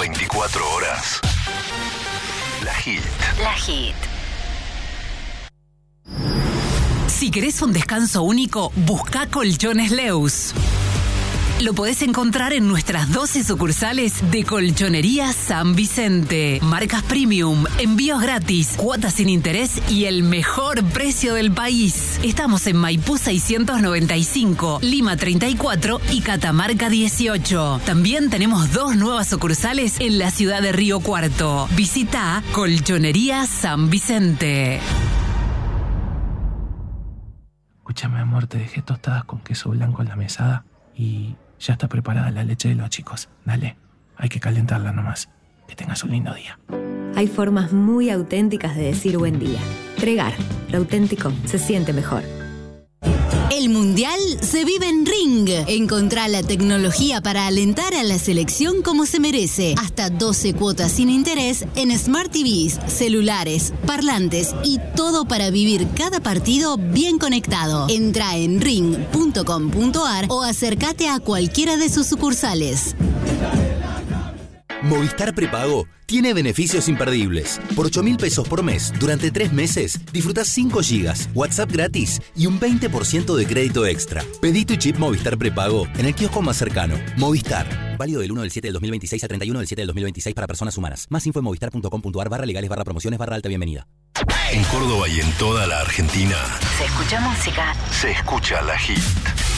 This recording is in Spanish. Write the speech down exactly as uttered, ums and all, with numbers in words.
veinticuatro horas. La Hit. La Hit. Si querés un descanso único, busca Colchones Leus. Lo podés encontrar en nuestras doce sucursales de Colchonería San Vicente. Marcas premium, envíos gratis, cuotas sin interés y el mejor precio del país. Estamos en Maipú seiscientos noventa y cinco, Lima treinta y cuatro y Catamarca dieciocho. También tenemos dos nuevas sucursales en la ciudad de Río Cuarto. Visita Colchonería San Vicente. Escúchame, amor, te dejé tostadas con queso blanco en la mesada y ya está preparada la leche de los chicos. Dale, hay que calentarla nomás. Que tengas un lindo día. Hay formas muy auténticas de decir buen día. Tregar, lo auténtico se siente mejor. El Mundial se vive en Ring. Encontrá la tecnología para alentar a la selección como se merece. Hasta doce cuotas sin interés en Smart T Vs, celulares, parlantes y todo para vivir cada partido bien conectado. Entrá en ring punto com punto a r o acércate a cualquiera de sus sucursales. Movistar Prepago tiene beneficios imperdibles. Por ocho mil pesos por mes, durante tres meses, disfrutás cinco gigas, WhatsApp gratis y un veinte por ciento de crédito extra. Pedí tu chip Movistar Prepago en el kiosco más cercano. Movistar. Válido del uno del siete del dos mil veintiséis al treinta y uno del siete del dos mil veintiséis para personas humanas. Más info en movistar punto com punto a r barra legales barra promociones barra alta bienvenida. En Córdoba y en toda la Argentina. Se escucha música. Se escucha La Hit.